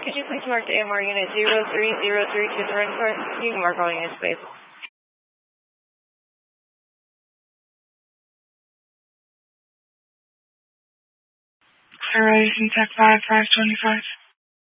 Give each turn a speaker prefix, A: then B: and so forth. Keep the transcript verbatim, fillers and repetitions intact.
A: Could you please mark the A M R unit zero three zero three to the run start? You can mark all units, please.
B: Federation Tech five five twenty-five.